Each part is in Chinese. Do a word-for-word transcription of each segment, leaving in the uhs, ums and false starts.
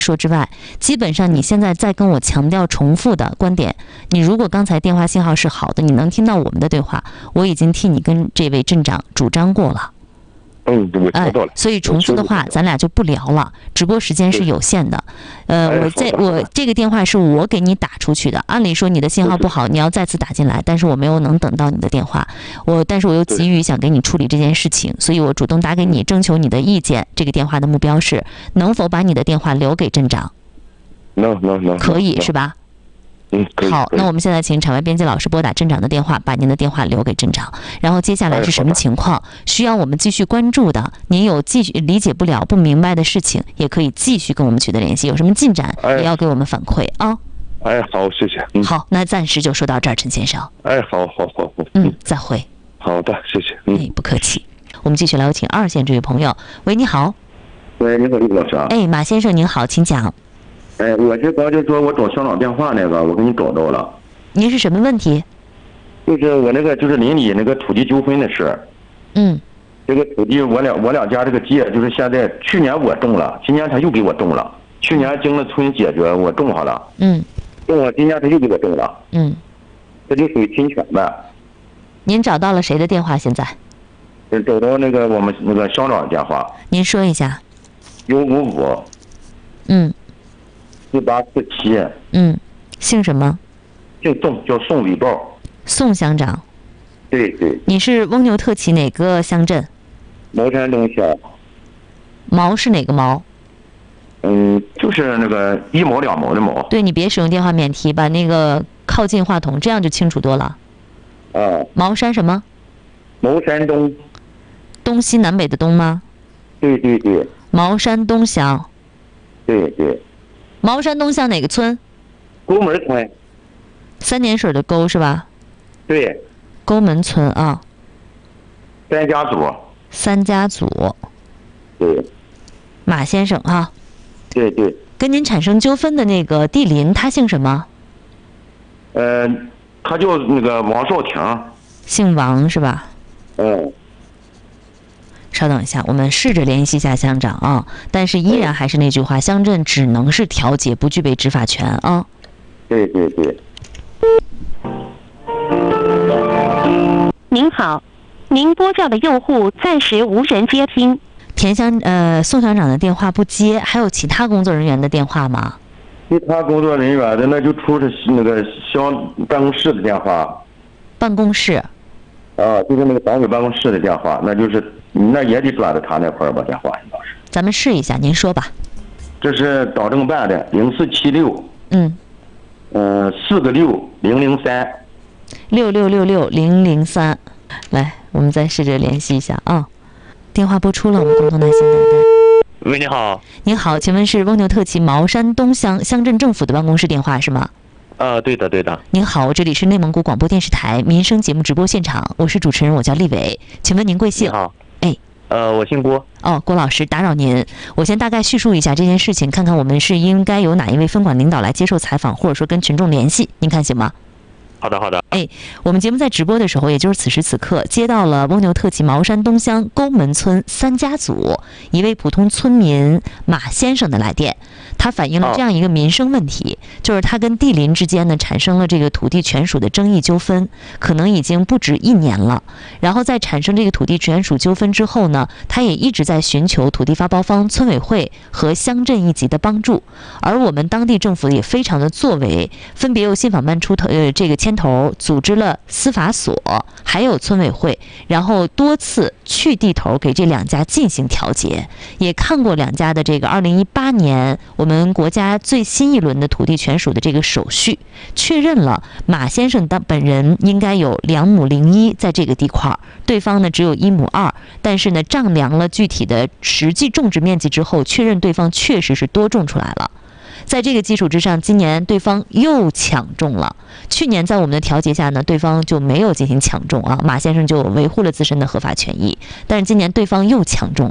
说之外，基本上你现在在跟我强调重复的观点。你如果刚才电话信号是好的，你能听到我们的对话，我已经替你跟这位镇长主张过了。 嗯，我知道了。 哎，所以重复的话，咱俩就不聊了。直播时间是有限的。呃，我在我这个电话是我给你打出去的，按理说你的信号不好，你要再次打进来，但是我没有能等到你的电话。我，但是我又急于想给你处理这件事情，所以我主动打给你，征求你的意见。这个电话的目标是能否把你的电话留给镇长？ 能能能， 可以是吧？ 嗯， 好，那我们现在请场外编辑老师拨打镇长的电话，把您的电话留给镇长。然后接下来是什么情况？需要我们继续关注的？您有继续理解不了、不明白的事情，也可以继续跟我们取得联系。有什么进展，也要给我们反馈啊。 哎，好，谢谢。嗯、 好，那暂时就说到这儿，陈先生。 哎，好好好好。 嗯，再会。 好的，谢谢。嗯， 哎，不客气。我们继续来有请二线这位朋友。喂，你好。 喂，你好，李老师。 哎，马先生您好，请讲。 哎，我这刚就说我找乡长电话那个，我给你找到了。 您是什么问题？ 就是我那个就是邻里那个土地纠纷的事。 嗯。 这个土地我俩我两家这个界就是现在去年我种了，今年他又给我种了。去年经了村解决，我种好了。 嗯。 种了，今年他又给我种了。 嗯。 这就属于侵权呗。 您找到了谁的电话？现在？ 找到那个我们那个乡长的电话。 您说一下。 幺五五。 嗯。 四八四七。 嗯，姓什么？ 姓宋，叫宋伟豹。 宋乡长。 对对。 你是翁牛特旗哪个乡镇？ 茅山东乡。 毛是哪个毛？ 嗯，就是那个一毛两毛的毛。 对，你别使用电话免提，把那个靠近话筒，这样就清楚多了。 啊。 茅山什么？ 茅山东。 东西南北的东吗？ 对对对。 茅山东乡。 对对。 茅山东乡哪个村？ 沟门村。 三点水的沟是吧？ 对。 沟门村啊。 三家组。 三家组。 对。 马先生啊。 对对。 跟您产生纠纷的那个地邻，他姓什么？ 呃，他叫那个王少廷。 姓王是吧？ 嗯。 稍等一下，我们试着联系一下乡长啊，但是依然还是那句话，乡镇只能是调解，不具备执法权啊。 对对对。 您好，您拨叫的用户暂时无人接听。 田乡呃宋乡长的电话不接，还有其他工作人员的电话吗？ 其他工作人员的那就出是那个乡办公室的电话。 办公室。 啊，就是那个党委办公室的电话，那就是那也得转到他那块儿吧，电话应该是。 咱们试一下，您说吧。 这是党政办的零四七六。 嗯。 呃，四个六零零三。 六六六六零零三，来，我们再试着联系一下啊。电话拨出了，我们共同耐心等待。 喂，你好。 您好，请问是翁牛特旗茅山东乡乡镇政府的办公室电话是吗？ 啊，对的对的。 您好，这里是内蒙古广播电视台民生节目直播现场，我是主持人，我叫丽伟，请问您贵姓？ 你好。 哎。 呃，我姓郭。 哦，郭老师，打扰您，我先大概叙述一下这件事情，看看我们是应该由哪一位分管领导来接受采访，或者说跟群众联系，您看行吗？ 好的好的。 哎，我们节目在直播的时候，也就是此时此刻，接到了翁牛特旗茅山东乡沟门村三家组一位普通村民马先生的来电，他反映了这样一个民生问题，哦、就是他跟地邻之间呢产生了这个土地权属的争议纠纷，可能已经不止一年了。然后在产生这个土地权属纠纷之后呢，他也一直在寻求土地发包方、村委会和乡镇一级的帮助，而我们当地政府也非常的作为，分别由信访办出头呃这个牵头组织了司法所，还有村委会，然后多次去地头给这两家进行调解，也看过两家的这个二零一八年我们国家最新一轮的土地权属的这个手续，确认了马先生当本人应该有两亩零一在这个地块，对方呢只有一亩二，但是呢丈量了具体的实际种植面积之后，确认对方确实是多种出来了。在这个基础之上，今年对方又抢种了。去年在我们的调解下呢，对方就没有进行抢种啊，马先生就维护了自身的合法权益。但是今年对方又抢种了，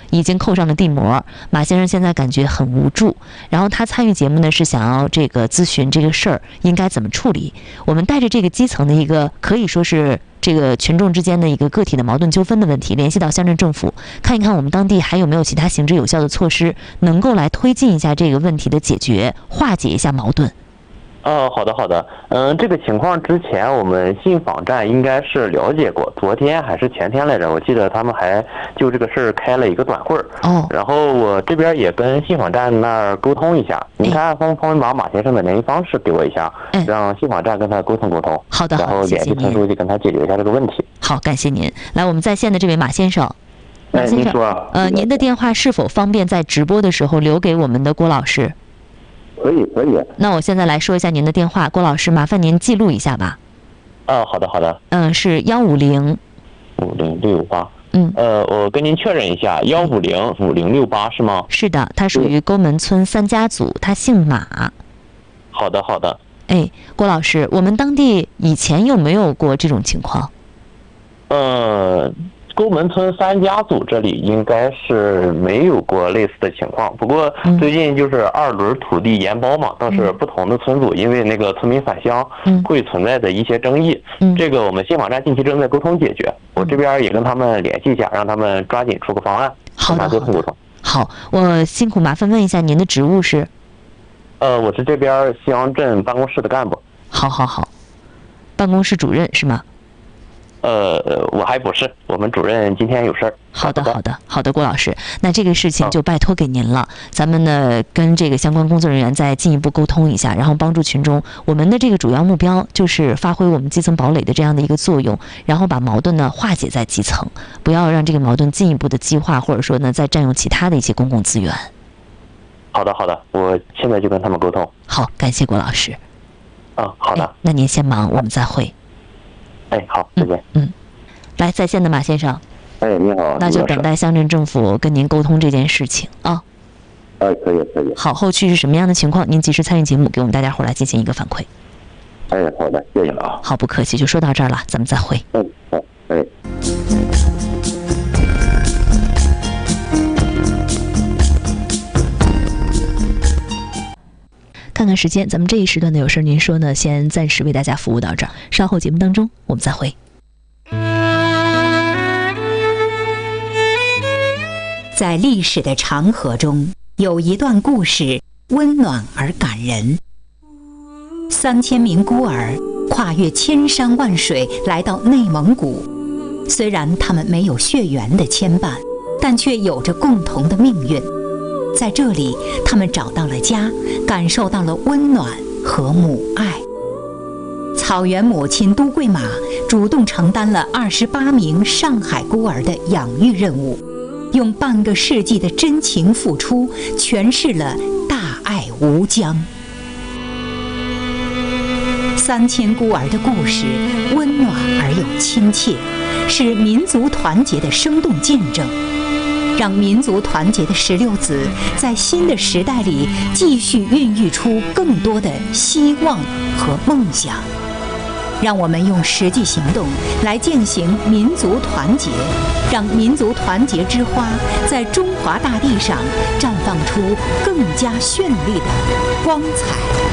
已经扣上了地膜。马先生现在感觉很无助，然后他参与节目呢是想要这个咨询这个事儿应该怎么处理。我们带着这个基层的一个可以说是这个群众之间的一个个体的矛盾纠纷的问题，联系到乡镇政府，看一看我们当地还有没有其他行之有效的措施，能够来推进一下这个问题的解决，化解一下矛盾。 哦，好的好的，嗯，这个情况之前我们信访站应该是了解过，昨天还是前天来着，我记得他们还就这个事儿开了一个短会儿。 哦， 然后我这边也跟信访站那儿沟通一下，你看方不方便把马先生的联系方式给我一下， 嗯、 让信访站跟他沟通沟通。 好的， 然后联系陈书记跟他解决一下这个问题。 好，感谢您。来，我们在线的这位马先生。马先生，呃，您的电话是否方便在直播的时候留给我们的郭老师？ 可以，可以。 那我现在来说一下您的电话，郭老师，麻烦您记录一下吧。 啊，好的，好的。 嗯，是幺五零五零六八。 嗯， 呃，我跟您确认一下，幺五零五零六八是吗？ 是的，他属于沟门村三家组，他姓马。 好的，好的。 哎，郭老师，我们当地以前有没有过这种情况？ 呃。沟门村三家组这里应该是没有过类似的情况，不过最近就是二轮土地研包嘛，倒是不同的村组因为那个村民返乡会存在的一些争议，这个我们信访站近期正在沟通解决，我这边也跟他们联系一下，让他们抓紧出个方案， 好的， 沟通沟通。 好，我辛苦麻烦问一下您的职务是？ 呃，我是这边乡镇办公室的干部。 好好好，办公室主任是吗？ 呃，我还不是，我们主任今天有事儿。 好的，好的，好的，郭老师，那这个事情就拜托给您了。咱们呢，跟这个相关工作人员再进一步沟通一下，然后帮助群众。我们的这个主要目标就是发挥我们基层堡垒的这样的一个作用，然后把矛盾呢化解在基层，不要让这个矛盾进一步的激化，或者说呢再占用其他的一些公共资源。 好的，好的，我现在就跟他们沟通。 好，感谢郭老师。 啊，好的。 那您先忙，我们再会。 哎，好，再见。 嗯，嗯来，在线的马先生。 哎，你好。 那就等待乡镇政府跟您沟通这件事情啊。 哎，可以，可以。 好，后续是什么样的情况，您及时参与节目，给我们大家伙来进行一个反馈。 哎，好的，谢谢了啊。 好，不客气，就说到这儿了，咱们再会。 嗯，好，哎。 看看时间，咱们这一时段的有事您说呢，先暂时为大家服务到这儿，稍后节目当中我们再会。 在历史的长河中，有一段故事温暖而感人。三千名孤儿跨越千山万水来到内蒙古，虽然他们没有血缘的牵绊，但却有着共同的命运。在这里，他们找到了家，感受到了温暖和母爱。草原母亲都桂马主动承担了二十八名上海孤儿的养育任务，用半个世纪的真情付出，诠释了大爱无疆。三千孤儿的故事温暖而又亲切，是民族团结的生动见证。让民族团结的石榴籽在新的时代里继续孕育出更多的希望和梦想。让我们用实际行动来践行民族团结，让民族团结之花在中华大地上绽放出更加绚丽的光彩。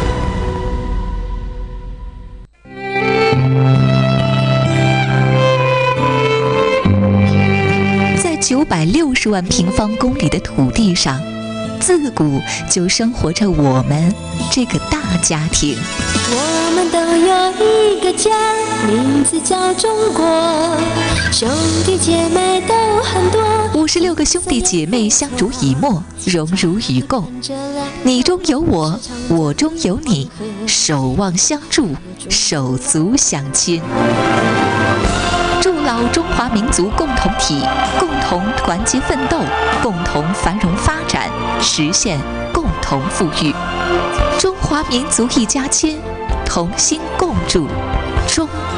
九百六十万平方公里的土地上，自古就生活着我们这个大家庭。 我们都有一个家，名字叫中国，兄弟姐妹都很多。 五十六个兄弟姐妹相濡以沫，荣辱与共，你中有我，我中有你，守望相助，手足相亲。筑牢中华民族共同体，共同团结奋斗，共同繁荣发展，实现共同富裕。中华民族一家亲，同心共筑中